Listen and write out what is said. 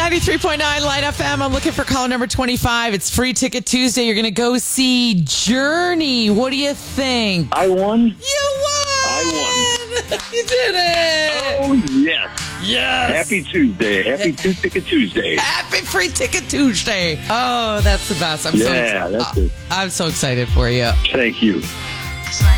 93.9 Light FM. I'm looking for caller number 25. It's Free Ticket Tuesday. You're going to go see Journey. What do you think? I won. You won! You did it! Oh, yes. Yes! Happy Tuesday. Happy Ticket Tuesday. Happy Free Ticket Tuesday. Oh, that's the best. That's it. I'm so excited for you. Thank you.